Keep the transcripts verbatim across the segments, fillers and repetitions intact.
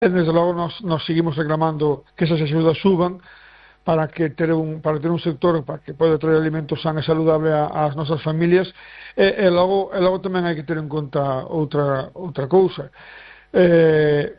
E, desde logo, nos, nos seguimos reclamando que esas axudas suban para que ter un, para ter un sector para que poda traer alimentos san e saludable ás nosas familias. E, e, logo, e logo tamén hai que ter en conta outra, outra cousa. Eh,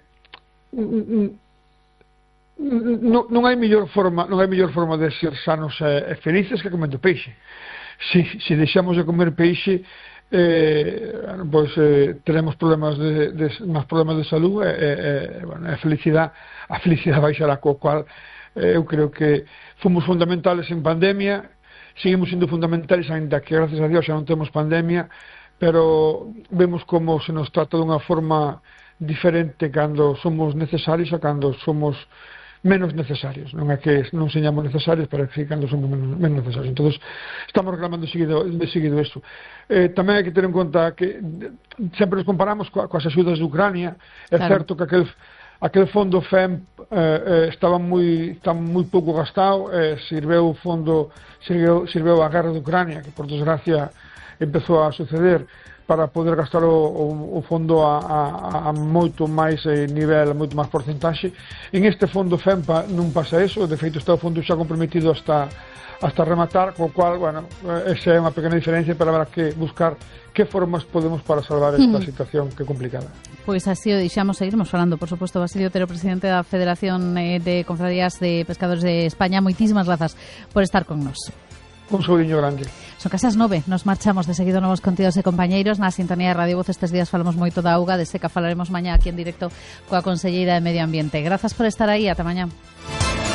non, non hai mellor forma non hai mellor forma de ser sanos e, e felices que comendo peixe. Se, se deixamos de comer peixe, eh, pois eh, teremos problemas de, de, máis problemas de salud e, e, bueno, a felicidade a felicidade baixará, co cual eh, eu creo que fomos fundamentales en pandemia, seguimos sendo fundamentales, ainda que gracias a Dios xa non temos pandemia, pero vemos como se nos trata dunha forma diferente cando somos necesarios a cando somos menos necesarios. Non é que non señamos necesarios, pero que cando somos menos, menos necesarios. Entón, estamos reclamando de seguido, de seguido isto. Eh, tamén hai que ter en conta que sempre nos comparamos coa, coas axudas de Ucrania. É claro. Certo que aquel, aquel fondo F E M eh, estaba moi, está moi pouco gastado, eh, sirveu o fondo, sirveu, sirveu a guerra de Ucrania, que por desgracia empezou a suceder, para poder gastar o, o, o fondo a, a, a moito máis eh, nivel, a moito máis porcentaxe. En este fondo F E M P A non pasa eso, de feito está o fondo xa comprometido hasta, hasta rematar, co cual, bueno, esa é unha pequena diferencia, pero habrá que buscar que formas podemos para salvar esta mm. situación que é complicada. Pois así o deixamos, seguirmos falando, por suposto. Basilio Otero, presidente da Federación de Confrarías de Pescadores de España, moitísimas grazas por estar con nos. Un saúdiño grande. Son casas nove, nos marchamos de seguido novos contidos e compañeiros na sintonía de Radio Voz. Estes días falamos moito da auga, de seca falaremos mañá aquí en directo coa conselleira de Medio Ambiente. Grazas por estar aí, ata mañá.